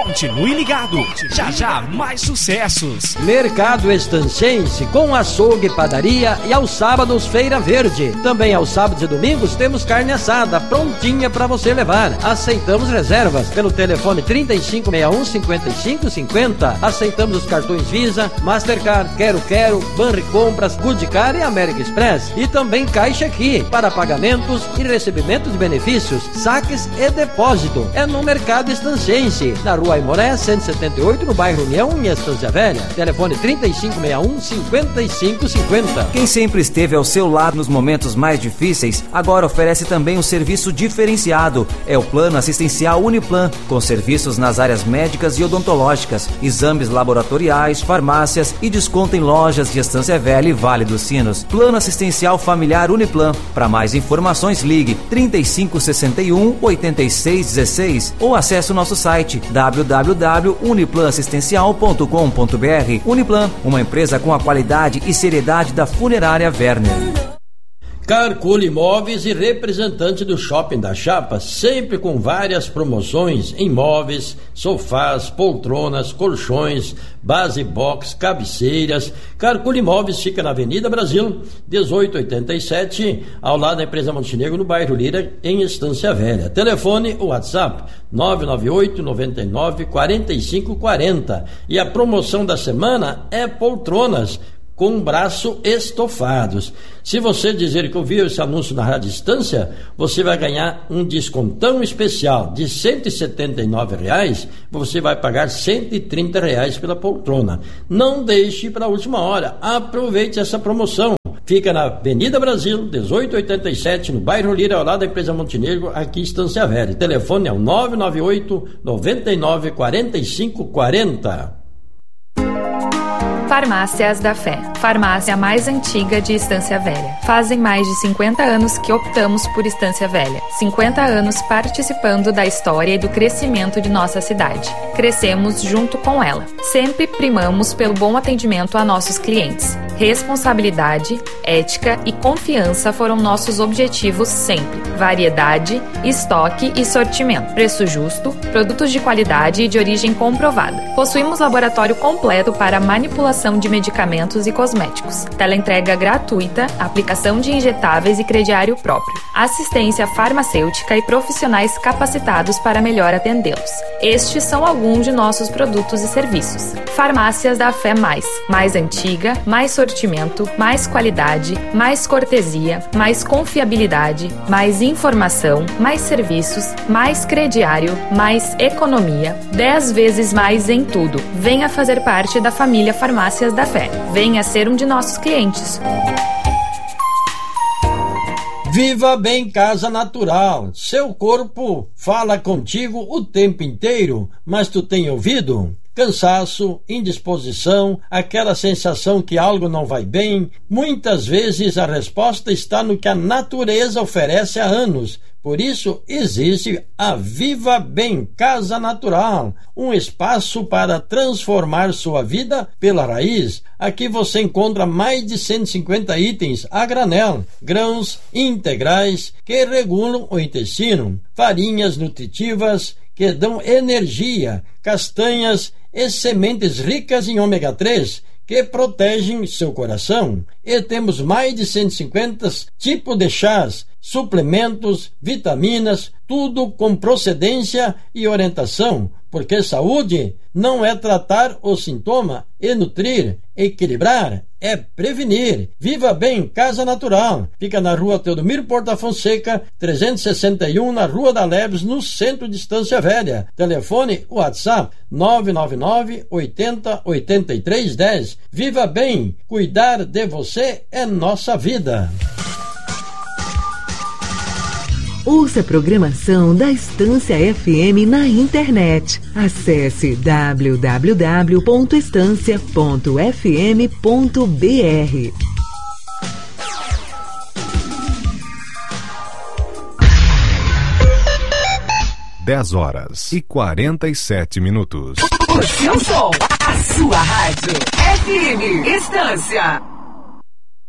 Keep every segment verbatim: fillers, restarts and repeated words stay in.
Continue ligado, já já mais sucessos. Mercado Estancense com açougue, padaria e aos sábados Feira Verde. Também aos sábados e domingos temos carne assada prontinha para você levar. Aceitamos reservas pelo telefone trinta e cinco sessenta e um, cinquenta e cinco cinquenta. Aceitamos os cartões Visa, Mastercard, Quero Quero, Banri Compras, Goodcar e American Express. E também Caixa Aqui para pagamentos e recebimento de benefícios, saques e depósito. É no Mercado Estancense, na Rua Aimoré, cento e setenta e oito, no bairro União, em Estância Velha. Telefone trinta e cinco sessenta e um, cinquenta e cinco cinquenta. Quem sempre esteve ao seu lado nos momentos mais difíceis, agora oferece também um serviço diferenciado. É o Plano Assistencial Uniplan, com serviços nas áreas médicas e odontológicas, exames laboratoriais, farmácias e desconto em lojas de Estância Velha e Vale dos Sinos. Plano Assistencial Familiar Uniplan. Para mais informações, ligue trinta e cinco sessenta e um, oitenta e seis dezesseis ou acesse o nosso site w w w ponto uniplan assistencial ponto com ponto b r. Uniplan, uma empresa com a qualidade e seriedade da Funerária Werner. Carcul Imóveis e representante do Shopping da Chapa, sempre com várias promoções em móveis, sofás, poltronas, colchões, base box, cabeceiras. Carcul Imóveis fica na Avenida Brasil, dezoito oitenta e sete, ao lado da empresa Montenegro, no bairro Lira, em Estância Velha. Telefone, WhatsApp, nove nove oito, nove nove, quatro cinco quatro zero. E a promoção da semana é poltronas com braço estofados. Se você dizer que ouviu esse anúncio na Rádio Estância, você vai ganhar um descontão especial de cento e setenta e nove reais, você vai pagar cento e trinta reais pela poltrona. Não deixe para a última hora, aproveite essa promoção. Fica na Avenida Brasil, dezoito oitenta e sete, no bairro Lira, ao lado da empresa Montenegro, aqui em Estância Velha. O telefone é o nove nove oito, nove nove, quatro cinco quatro zero. Farmácias da Fé, farmácia mais antiga de Estância Velha. Fazem mais de cinquenta anos que optamos por Estância Velha. cinquenta anos participando da história e do crescimento de nossa cidade. Crescemos junto com ela. Sempre primamos pelo bom atendimento a nossos clientes. Responsabilidade, ética e confiança foram nossos objetivos sempre. Variedade, estoque e sortimento. Preço justo, produtos de qualidade e de origem comprovada. Possuímos laboratório completo para manipulação de medicamentos e cosméticos. Teleentrega gratuita, aplicação de injetáveis e crediário próprio. Assistência farmacêutica e profissionais capacitados para melhor atendê-los. Estes são alguns de nossos produtos e serviços. Farmácias da Fé Mais. Mais antiga, mais sortimento, mais qualidade, mais cortesia, mais confiabilidade, mais informação, mais serviços, mais crediário, mais economia. Dez vezes mais em tudo. Venha fazer parte da família Farmácias da Fé. Venha ser um de nossos clientes. Viva Bem Casa Natural. Seu corpo fala contigo o tempo inteiro, mas tu tem ouvido? Cansaço, indisposição, aquela sensação que algo não vai bem. Muitas vezes a resposta está no que a natureza oferece há anos. Por isso existe a Viva Bem Casa Natural, um espaço para transformar sua vida pela raiz. Aqui você encontra mais de cento e cinquenta itens a granel, grãos integrais que regulam o intestino, farinhas nutritivas que dão energia, castanhas e sementes ricas em ômega três que protegem seu coração. E temos mais de cento e cinquenta tipos de chás, suplementos, vitaminas, tudo com procedência e orientação, porque saúde não é tratar o sintoma e nutrir, equilibrar, é prevenir. Viva Bem Casa Natural. Fica na rua Teodomiro Porta Fonseca, trezentos e sessenta e um, na Rua da Leves, no centro de Estância Velha. Telefone, WhatsApp, nove nove nove, oitenta, oitenta e três, dez. Viva Bem, cuidar de você é nossa vida. Ouça a programação da Estância F M na internet. Acesse w w w ponto estância ponto f m ponto b r. dez horas e quarenta e sete minutos. O seu som, a sua rádio. F M Estância.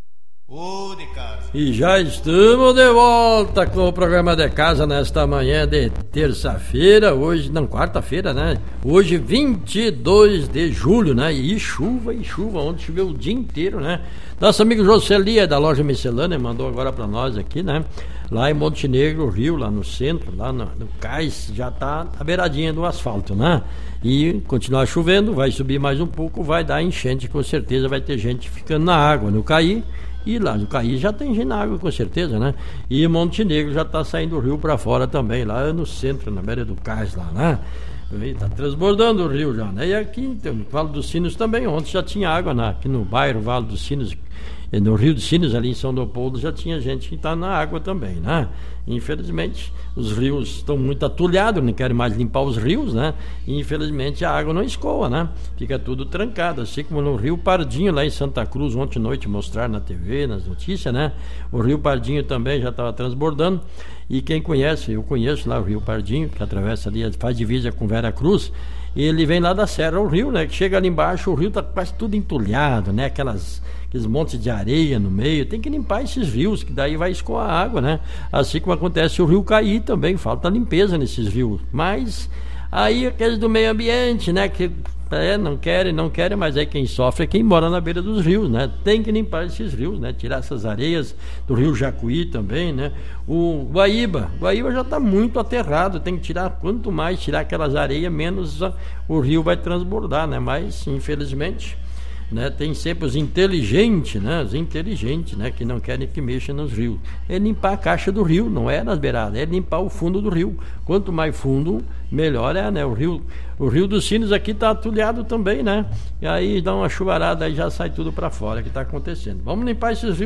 Ô, de casa. E já estamos de volta com o programa de casa nesta manhã de terça-feira, hoje, não, quarta-feira, né? Hoje, vinte e dois de julho, né? E chuva, e chuva, ontem choveu o dia inteiro, né? Nosso amigo Joselia, da loja Miscelânea, mandou agora pra nós aqui, né? Lá em Montenegro, Rio, lá no centro, lá no, no cais, já tá a beiradinha do asfalto, né? E continuar chovendo, vai subir mais um pouco, vai dar enchente, com certeza vai ter gente ficando na água, no Caí. E lá no Caí já tem gente na água, com certeza, né? E Montenegro já tá saindo do rio para fora também, lá no centro, na beira do cais lá, né? Tá transbordando o rio já, né? E aqui, então, no Vale dos Sinos também, ontem já tinha água na, aqui no bairro Vale dos Sinos, no Rio dos Sinos, ali em São Leopoldo, já tinha gente que está na água também, né? Infelizmente, os rios estão muito atulhados, não querem mais limpar os rios, né? E infelizmente a água não escoa, né? Fica tudo trancado, assim como no Rio Pardinho, lá em Santa Cruz, ontem à noite mostraram na T V, nas notícias, né? O Rio Pardinho também já estava transbordando. E quem conhece, eu conheço lá o Rio Pardinho, que atravessa ali, faz divisa com Vera Cruz. Ele vem lá da Serra, o rio, né? Que chega ali embaixo, o rio tá quase tudo entulhado, né? Aquelas, aqueles montes de areia no meio. Tem que limpar esses rios, que daí vai escoar a água, né? Assim como acontece o Rio Caí também, falta limpeza nesses rios. Mas aí aqueles do meio ambiente, né? Que é, não querem, não querem, mas aí quem sofre é quem mora na beira dos rios, né? Tem que limpar esses rios, né? Tirar essas areias do Rio Jacuí também, né? O Guaíba, Guaíba já está muito aterrado, tem que tirar, quanto mais tirar aquelas areias, menos a, o rio vai transbordar, né? Mas, infelizmente, né, tem sempre os inteligentes, né? Os inteligentes, né? Que não querem que mexa nos rios. É limpar a caixa do rio, não é nas beiradas, é limpar o fundo do rio. Quanto mais fundo, melhor é, né? O rio, o Rio dos Sinos aqui está atulhado também, né? E aí dá uma chuvarada, aí já sai tudo para fora, que está acontecendo. Vamos limpar esses rios.